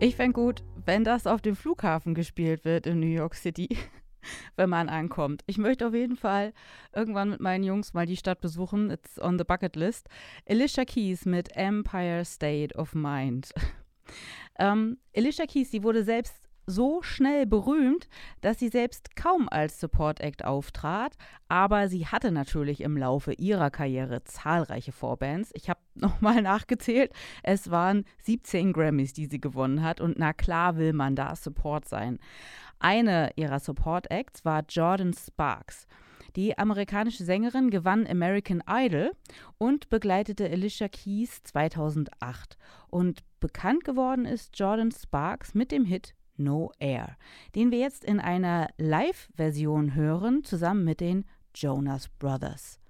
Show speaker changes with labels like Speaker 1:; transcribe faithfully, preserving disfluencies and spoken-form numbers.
Speaker 1: Ich fände gut, wenn das auf dem Flughafen gespielt wird in New York City, wenn man ankommt. Ich möchte auf jeden Fall irgendwann mit meinen Jungs mal die Stadt besuchen. It's on the bucket list. Alicia Keys mit Empire State of Mind. Ähm, Alicia Keys, die wurde selbst so schnell berühmt, dass sie selbst kaum als Support Act auftrat, aber sie hatte natürlich im Laufe ihrer Karriere zahlreiche Vorbands. Ich habe nochmal nachgezählt, es waren siebzehn Grammys, die sie gewonnen hat, und na klar will man da Support sein. Eine ihrer Support Acts war Jordin Sparks. Die amerikanische Sängerin gewann American Idol und begleitete Alicia Keys zweitausendacht. Und bekannt geworden ist Jordin Sparks mit dem Hit No Air, den wir jetzt in einer Live-Version hören, zusammen mit den Jonas Brothers.